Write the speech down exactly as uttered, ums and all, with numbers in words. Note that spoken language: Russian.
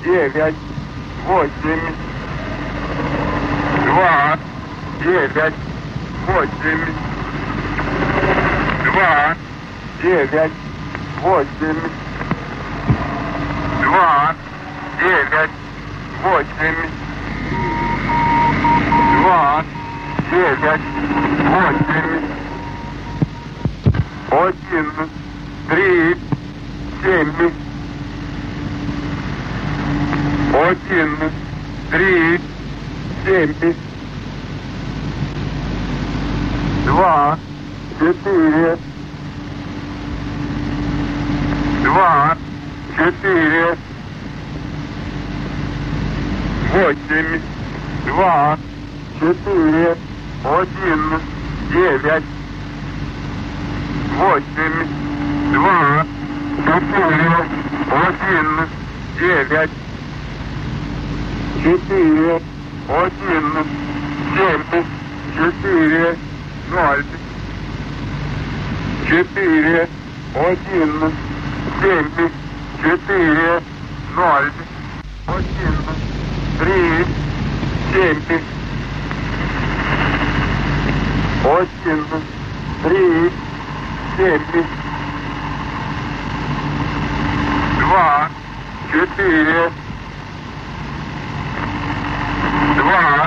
девять, восемь, два, девять, восемь, два, девять, восемь, два, девять, восемь, два, девять, восемь, один, три, семь, один, три, семь, два, четыре, два, четыре, восемь, два, четыре, один, девять, восемь, два, четыре, один, девять, четыре, один, семь, четыре, ноль, четыре, один, семь, четыре, ноль, один, три, семь, один, три, семь, два, четыре, два,